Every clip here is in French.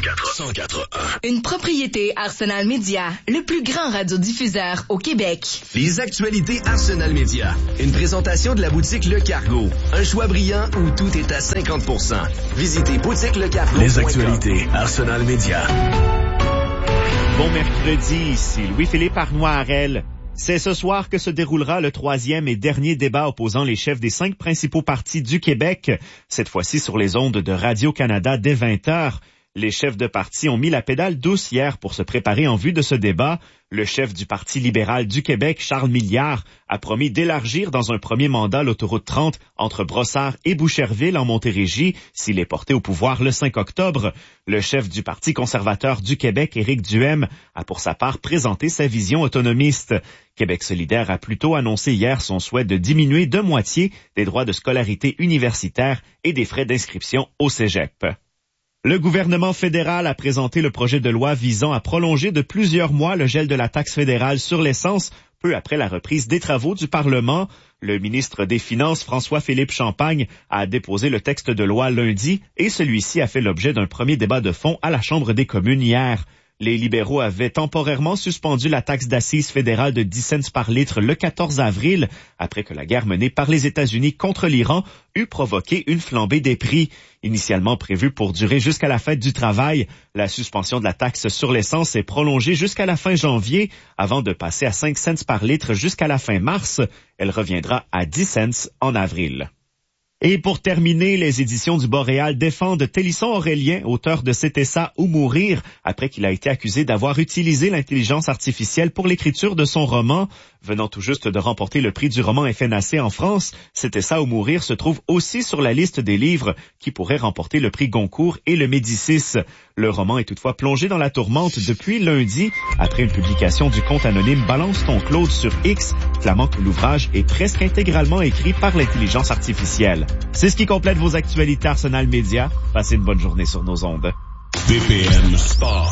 104.1. Une propriété Arsenal Média, le plus grand radiodiffuseur au Québec. Les actualités Arsenal Média. Une présentation de la boutique Le Cargo. Un choix brillant où tout est à 50%. Visitez boutiquelecargo.com. Les actualités Arsenal Média. Bon mercredi, ici Louis-Philippe Arnois-Harel. C'est ce soir que se déroulera le 3e et dernier débat opposant les chefs des 5 principaux partis du Québec, cette fois-ci sur les ondes de Radio-Canada dès 20h. Les chefs de parti ont mis la pédale douce hier pour se préparer en vue de ce débat. Le chef du Parti libéral du Québec, Charles Milliard, a promis d'élargir dans un premier mandat l'autoroute 30 entre Brossard et Boucherville en Montérégie s'il est porté au pouvoir le 5 octobre. Le chef du Parti conservateur du Québec, Éric Duhaime, a pour sa part présenté sa vision autonomiste. Québec solidaire a plutôt annoncé hier son souhait de diminuer de moitié des droits de scolarité universitaire et des frais d'inscription au cégep. Le gouvernement fédéral a présenté le projet de loi visant à prolonger de plusieurs mois le gel de la taxe fédérale sur l'essence, peu après la reprise des travaux du Parlement. Le ministre des Finances, François-Philippe Champagne, a déposé le texte de loi lundi et celui-ci a fait l'objet d'un premier débat de fond à la Chambre des communes hier. Les libéraux avaient temporairement suspendu la taxe d'assises fédérale de 10 cents par litre le 14 avril, après que la guerre menée par les États-Unis contre l'Iran eut provoqué une flambée des prix. Initialement prévue pour durer jusqu'à la fête du travail, la suspension de la taxe sur l'essence est prolongée jusqu'à la fin janvier, avant de passer à 5 cents par litre jusqu'à la fin mars. Elle reviendra à 10 cents en avril. Et pour terminer, les éditions du Boréal défendent Télisson Aurélien, auteur de C'était ça ou mourir, après qu'il a été accusé d'avoir utilisé l'intelligence artificielle pour l'écriture de son roman. Venant tout juste de remporter le prix du roman FNAC en France, C'était ça ou mourir se trouve aussi sur la liste des livres qui pourraient remporter le prix Goncourt et le Médicis. Le roman est toutefois plongé dans la tourmente depuis lundi, après une publication du compte anonyme Balance ton Claude sur X, clamant que l'ouvrage est presque intégralement écrit par l'intelligence artificielle. C'est ce qui complète vos actualités Arsenal Média. Passez une bonne journée sur nos ondes. BPM Sport.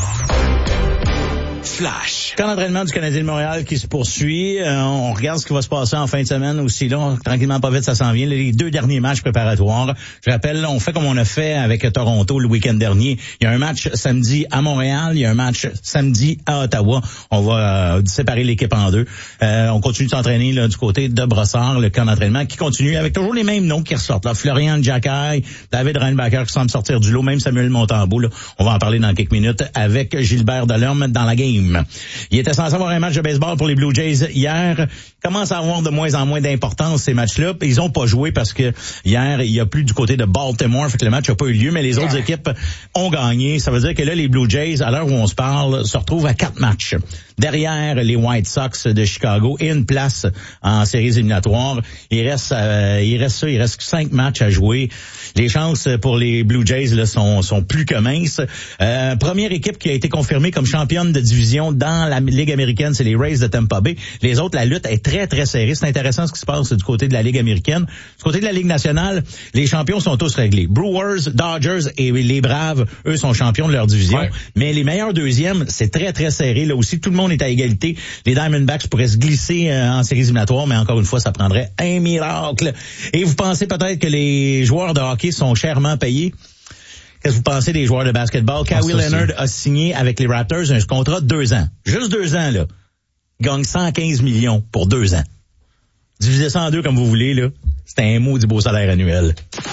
Flash. Camp d'entraînement du Canadien de Montréal qui se poursuit. On regarde ce qui va se passer en fin de semaine aussi. Là, tranquillement, pas vite, ça s'en vient. Les 2 derniers matchs préparatoires. Je rappelle, on fait comme on a fait avec Toronto le week-end dernier. Il y a un match samedi à Montréal. Il y a un match samedi à Ottawa. On va séparer l'équipe en deux. On continue de s'entraîner là, du côté de Brossard, le camp d'entraînement qui continue avec toujours les mêmes noms qui ressortent. Là. Florian Jacquet, David Reinbacher qui semble sortir du lot, même Samuel Montembeault. Là. On va en parler dans quelques minutes avec Gilbert Delorme dans la game. Il était censé avoir un match de baseball pour les Blue Jays hier. Commence à avoir de moins en moins d'importance ces matchs-là. Ils ont pas joué parce que hier, il y a plus du côté de Baltimore, fait que le match n'a pas eu lieu, mais les autres équipes ont gagné. Ça veut dire que là, les Blue Jays, à l'heure où on se parle, se retrouvent à 4 matchs. Derrière les White Sox de Chicago et une place en séries éliminatoires. Il reste 5 matchs à jouer. Les chances pour les Blue Jays là, sont plus que minces. Première équipe qui a été confirmée comme championne de division dans la Ligue américaine, c'est les Rays de Tampa Bay. Les autres, la lutte est très, très serrée. C'est intéressant ce qui se passe du côté de la Ligue américaine. Du côté de la Ligue nationale, les champions sont tous réglés. Brewers, Dodgers et les Braves, eux, sont champions de leur division. Ouais. Mais les meilleurs deuxièmes, c'est très, très serré. Là aussi, tout le monde est à égalité. Les Diamondbacks pourraient se glisser en séries éliminatoires, mais encore une fois, ça prendrait un miracle. Et vous pensez peut-être que les joueurs de hockey sont chèrement payés? Qu'est-ce que vous pensez des joueurs de basketball? Kawhi Leonard a signé avec les Raptors un contrat de 2 ans. Juste 2 ans, là. Il gagne 115 millions pour 2 ans. Divisez ça en 2 comme vous voulez, là. C'est un maudit beau salaire annuel.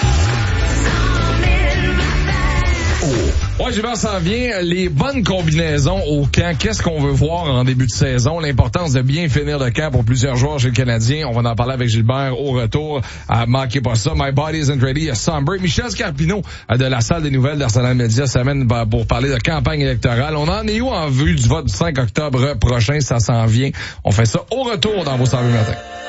Ouais, Gilbert s'en vient. Les bonnes combinaisons au camp. Qu'est-ce qu'on veut voir en début de saison? L'importance de bien finir le camp pour plusieurs joueurs chez le Canadien. On va en parler avec Gilbert au retour. Manquez pas ça. My Body Isn't Ready. Somber. Michel Scarpino de la salle des nouvelles d'Arsenal Média s'amène pour parler de campagne électorale. On en est où en vue du vote du 5 octobre prochain? Ça s'en vient. On fait ça au retour dans vos 100 matins.